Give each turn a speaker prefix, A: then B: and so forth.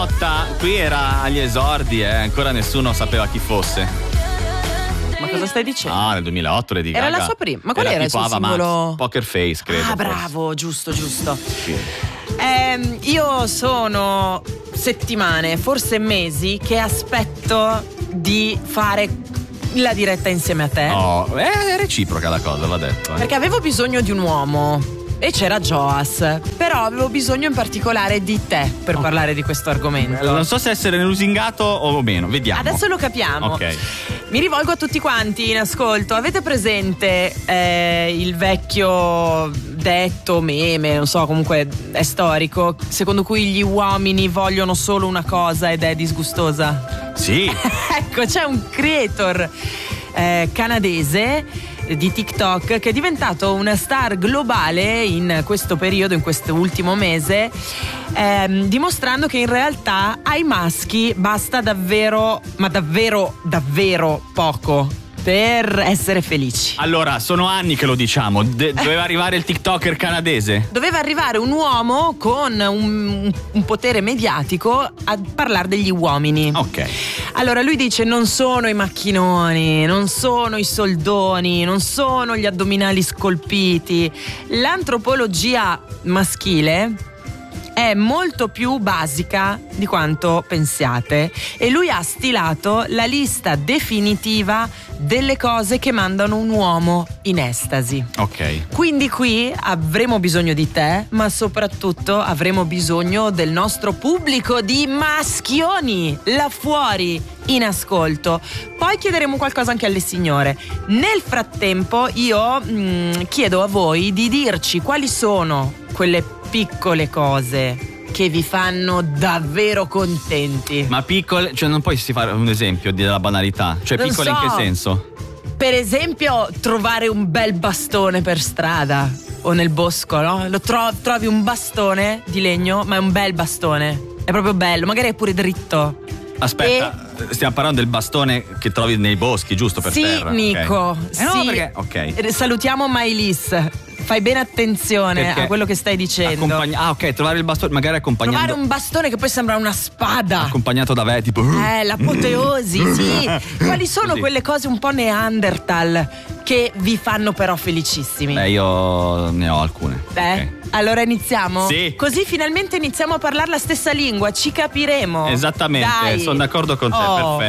A: Qui era agli esordi, ancora nessuno sapeva chi fosse.
B: Ma cosa stai dicendo?
A: Ah, nel 2008 Lady Gaga.
B: Era la sua prima. Ma qual era il suo singolo?
A: Max, Poker Face, credo.
B: Ah, bravo, giusto.
A: Sì.
B: Io sono settimane, forse mesi, che aspetto di fare la diretta insieme a te.
A: No, è reciproca la cosa, va detto.
B: Perché avevo bisogno di un uomo. E c'era Joas, però avevo bisogno in particolare di te per parlare di questo argomento.
A: Non so se essere lusingato o meno, vediamo.
B: Adesso lo capiamo.
A: Ok.
B: Mi rivolgo a tutti quanti in ascolto. Avete presente il vecchio detto, meme, non so, comunque è storico, secondo cui gli uomini vogliono solo una cosa ed è disgustosa?
A: Sì.
B: Ecco, c'è un creator canadese di TikTok che è diventato una star globale in questo periodo, in questo ultimo mese, dimostrando che in realtà ai maschi basta davvero, ma davvero poco per essere felici.
A: Allora, sono anni che lo diciamo. Doveva arrivare il TikToker canadese.
B: Doveva arrivare un uomo con un potere mediatico a parlare degli uomini.
A: Ok.
B: Allora lui dice: non sono i macchinoni, non sono i soldoni, non sono gli addominali scolpiti. L'antropologia maschile è molto più basica di quanto pensiate e lui ha stilato la lista definitiva delle cose che mandano un uomo in estasi.
A: Ok.
B: Quindi qui avremo bisogno di te, ma soprattutto avremo bisogno del nostro pubblico di maschioni là fuori in ascolto. Poi chiederemo qualcosa anche alle signore. Nel frattempo io chiedo a voi di dirci quali sono quelle piccole cose che vi fanno davvero contenti.
A: Ma piccole, cioè non puoi fare un esempio della banalità? Cioè
B: Non
A: piccole
B: so.
A: in che senso?
B: Per esempio trovare un bel bastone per strada o nel bosco, no? Trovi un bastone di legno, ma è un bel bastone, è proprio bello, magari è pure dritto.
A: Aspetta, stiamo parlando del bastone che trovi nei boschi, giusto, per
B: sì,
A: terra?
B: Nico,
A: Okay.
B: sì.
A: No, perché, ok.
B: Salutiamo Mailis. Fai bene attenzione
A: Perché
B: a quello che stai dicendo.
A: Ok, trovare il bastone, magari accompagnato.
B: Trovare un bastone che poi sembra una spada.
A: Accompagnato da tipo.
B: L'apoteosi, sì. Quali sono
A: Così.
B: quelle cose un po' Neanderthal che vi fanno però felicissimi?
A: Io ne ho alcune. Ok.
B: Allora iniziamo?
A: Sì.
B: Così finalmente iniziamo a parlare la stessa lingua, ci capiremo.
A: Esattamente,
B: Dai.
A: sono d'accordo con te, perfetto.